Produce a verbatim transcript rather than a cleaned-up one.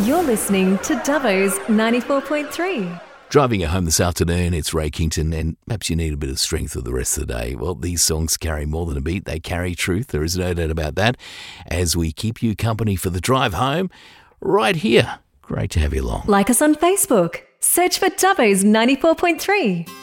You're listening to Dubbo's ninety-four point three. Driving you home this afternoon, it's Ray Kington, and perhaps you need a bit of strength for the rest of the day. Well, these songs carry more than a beat. They carry truth. There is no doubt about that. As we keep you company for the drive home, right here. Great to have you along. Like us on Facebook. Search for Dubbo's ninety-four point three.